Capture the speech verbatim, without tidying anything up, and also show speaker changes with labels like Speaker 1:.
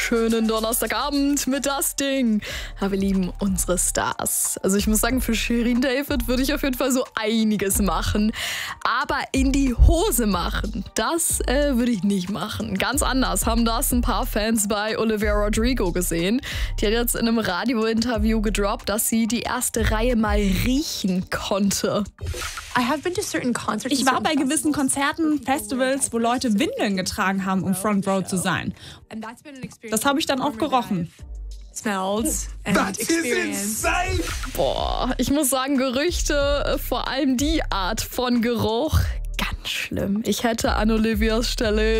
Speaker 1: schönen Donnerstagabend mit das Ding. Ja, wir lieben unsere Stars. Also ich muss sagen, für Shirin David würde ich auf jeden Fall so einiges machen. Aber in die Hose machen, das äh, würde ich nicht machen. Ganz anders haben das ein paar Fans bei Olivia Rodrigo gesehen. Die hat jetzt in einem Radiointerview gedroppt, dass sie die erste Reihe mal riechen konnte.
Speaker 2: Ich war bei gewissen Konzerten, Festivals, wo Leute Windeln getragen haben, um Front Row zu sein. Das habe ich dann auch gerochen.
Speaker 1: Boah, ich muss sagen, Gerüchte, vor allem die Art von Geruch, ganz schlimm. Ich hätte an Olivias Stelle